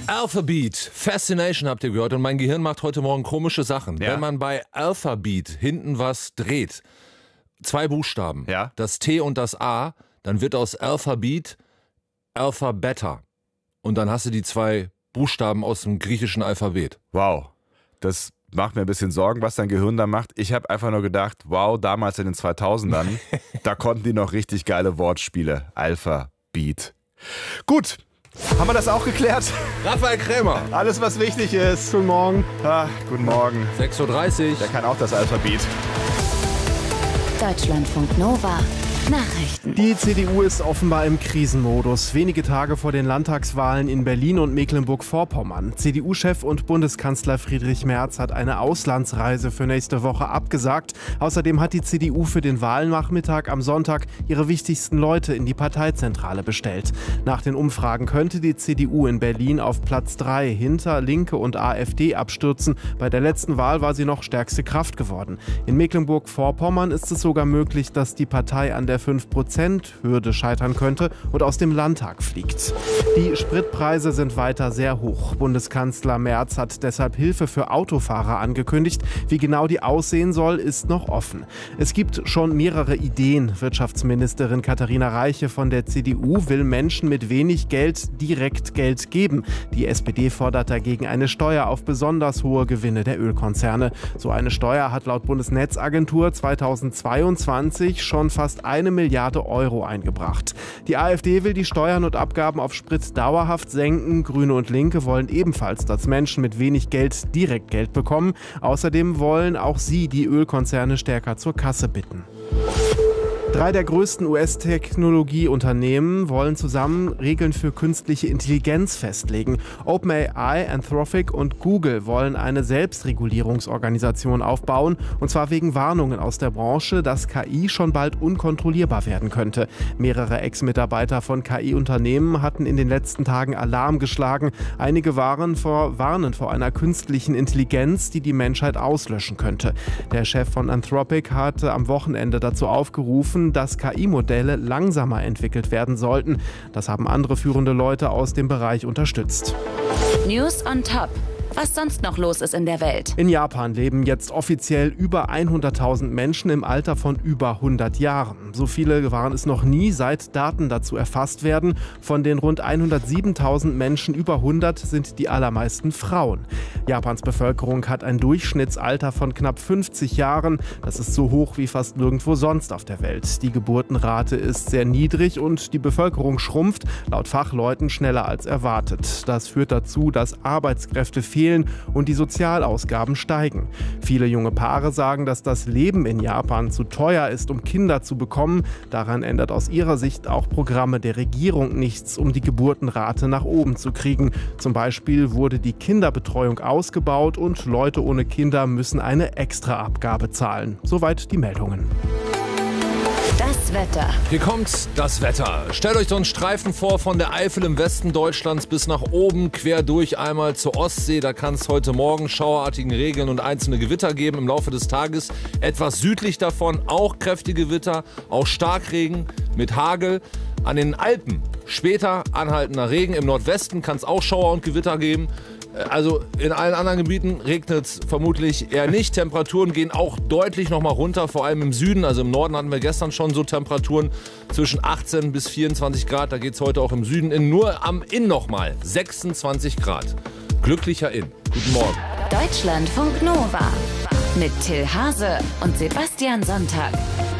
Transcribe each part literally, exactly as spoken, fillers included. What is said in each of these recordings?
Alphabet, Fascination habt ihr gehört und mein Gehirn macht heute Morgen komische Sachen. Ja. Wenn man bei Alphabet hinten was dreht, zwei Buchstaben, Ja. das T und das A, dann wird aus Alphabet Alpha Beta. Und dann hast du die zwei Buchstaben aus dem griechischen Alphabet. Wow, das macht mir ein bisschen Sorgen, was dein Gehirn da macht. Ich habe einfach nur gedacht, wow, damals in den zweitausendern, da konnten die noch richtig geile Wortspiele. Alphabet. Gut, haben wir das auch geklärt? Raphael Krämer, Alles, was wichtig ist. Guten Morgen. Ah, guten Morgen. sechs Uhr dreißig. Der kann auch das Alphabet. Deutschlandfunk Nova. Nachrichten. Die C D U ist offenbar im Krisenmodus. Wenige Tage vor den Landtagswahlen in Berlin und Mecklenburg-Vorpommern. C D U-Chef und Bundeskanzler Friedrich Merz hat eine Auslandsreise für nächste Woche abgesagt. Außerdem hat die C D U für den Wahlnachmittag am Sonntag ihre wichtigsten Leute in die Parteizentrale bestellt. Nach den Umfragen könnte die C D U in Berlin auf Platz drei hinter Linke und AfD abstürzen. Bei der letzten Wahl war sie noch stärkste Kraft geworden. In Mecklenburg-Vorpommern ist es sogar möglich, dass die Partei an der fünf Prozent Hürde scheitern könnte und aus dem Landtag fliegt. Die Spritpreise sind weiter sehr hoch. Bundeskanzler Merz hat deshalb Hilfe für Autofahrer angekündigt. Wie genau die aussehen soll, ist noch offen. Es gibt schon mehrere Ideen. Wirtschaftsministerin Katharina Reiche von der C D U will Menschen mit wenig Geld direkt Geld geben. Die S P D fordert dagegen eine Steuer auf besonders hohe Gewinne der Ölkonzerne. So eine Steuer hat laut Bundesnetzagentur zweitausendzweiundzwanzig schon fast eine Milliarde Euro eingebracht. Die AfD will die Steuern und Abgaben auf Sprit dauerhaft senken. Grüne und Linke wollen ebenfalls, dass Menschen mit wenig Geld direkt Geld bekommen. Außerdem wollen auch sie die Ölkonzerne stärker zur Kasse bitten. Drei der größten U S-Technologieunternehmen wollen zusammen Regeln für künstliche Intelligenz festlegen. OpenAI, Anthropic und Google wollen eine Selbstregulierungsorganisation aufbauen, und zwar wegen Warnungen aus der Branche, dass K I schon bald unkontrollierbar werden könnte. Mehrere Ex-Mitarbeiter von K I-Unternehmen hatten in den letzten Tagen Alarm geschlagen. Einige waren vor, warnen vor einer künstlichen Intelligenz, die die Menschheit auslöschen könnte. Der Chef von Anthropic hatte am Wochenende dazu aufgerufen, dass K I-Modelle langsamer entwickelt werden sollten. Das haben andere führende Leute aus dem Bereich unterstützt. News on Top. Was sonst noch los ist in der Welt. In Japan leben jetzt offiziell über hunderttausend Menschen im Alter von über hundert Jahren. So viele waren es noch nie, seit Daten dazu erfasst werden. Von den rund hundertsiebentausend Menschen über hundert sind die allermeisten Frauen. Japans Bevölkerung hat ein Durchschnittsalter von knapp fünfzig Jahren. Das ist so hoch wie fast nirgendwo sonst auf der Welt. Die Geburtenrate ist sehr niedrig und die Bevölkerung schrumpft, laut Fachleuten, schneller als erwartet. Das führt dazu, dass Arbeitskräfte fehlen und die Sozialausgaben steigen. Viele junge Paare sagen, dass das Leben in Japan zu teuer ist, um Kinder zu bekommen. Daran ändert aus ihrer Sicht auch Programme der Regierung nichts, um die Geburtenrate nach oben zu kriegen. Zum Beispiel wurde die Kinderbetreuung ausgebaut und Leute ohne Kinder müssen eine Extraabgabe zahlen. Soweit die Meldungen. Das Wetter. Hier kommt das Wetter. Stellt euch so einen Streifen vor von der Eifel im Westen Deutschlands bis nach oben, quer durch einmal zur Ostsee. Da kann es heute Morgen schauerartigen Regen und einzelne Gewitter geben im Laufe des Tages. Etwas südlich davon auch kräftige Gewitter, auch Starkregen mit Hagel. An den Alpen später anhaltender Regen. Im Nordwesten kann es auch Schauer und Gewitter geben. Also in allen anderen Gebieten regnet es vermutlich eher nicht. Temperaturen gehen auch deutlich nochmal runter, vor allem im Süden. Also im Norden hatten wir gestern schon so Temperaturen zwischen achtzehn bis vierundzwanzig Grad. Da geht es heute auch im Süden in. Nur am Inn nochmal sechsundzwanzig Grad. Glücklicher Inn. Guten Morgen. Deutschlandfunk Nova. Mit Till Hase und Sebastian Sonntag.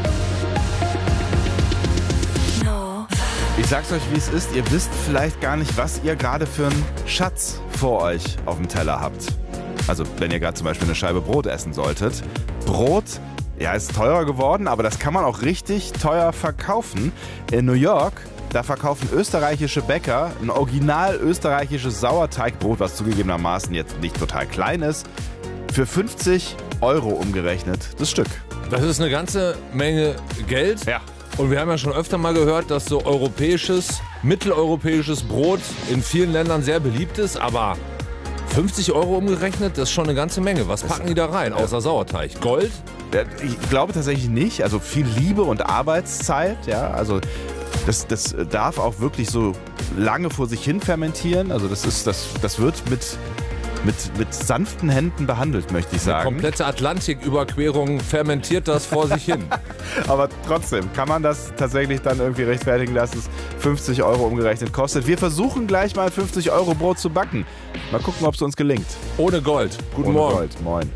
Ich sag's euch, wie es ist. Ihr wisst vielleicht gar nicht, was ihr gerade für einen Schatz vor euch auf dem Teller habt. Also, wenn ihr gerade zum Beispiel eine Scheibe Brot essen solltet. Brot, ja, ist teurer geworden, aber das kann man auch richtig teuer verkaufen. In New York, da verkaufen österreichische Bäcker ein original österreichisches Sauerteigbrot, was zugegebenermaßen jetzt nicht total klein ist, für fünfzig Euro umgerechnet das Stück. Das ist eine ganze Menge Geld. Ja. Und wir haben ja schon öfter mal gehört, dass so europäisches, mitteleuropäisches Brot in vielen Ländern sehr beliebt ist, aber fünfzig Euro umgerechnet, das ist schon eine ganze Menge. Was packen die da rein, außer Sauerteig? Gold? Ich glaube tatsächlich nicht. Also viel Liebe und Arbeitszeit, ja, also das, das darf auch wirklich so lange vor sich hin fermentieren. Also das ist, das, das wird mit, mit, mit sanften Händen behandelt, möchte ich sagen. Eine komplette Atlantiküberquerung fermentiert das vor sich hin. Aber trotzdem kann man das tatsächlich dann irgendwie rechtfertigen, dass es fünfzig Euro umgerechnet kostet. Wir versuchen gleich mal fünfzig Euro Brot zu backen. Mal gucken, ob es uns gelingt. Ohne Gold. Guten Ohne Morgen. Gold. Moin.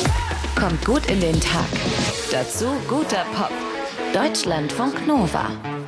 Kommt gut in den Tag. Dazu guter Pop. Deutschlandfunk Nova.